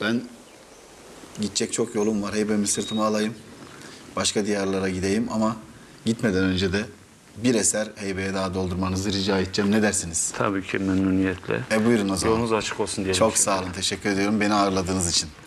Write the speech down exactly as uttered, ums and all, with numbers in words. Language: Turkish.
Ben gidecek çok yolum var. Heybemi sırtıma alayım. Başka diyarlara gideyim ama gitmeden önce de bir eser heybeye daha doldurmanızı rica edeceğim. Ne dersiniz? Tabii ki memnuniyetle. E buyurun o zaman. Yolunuz açık olsun diyelim. Çok sağ olun. Teşekkür ediyorum beni ağırladığınız için.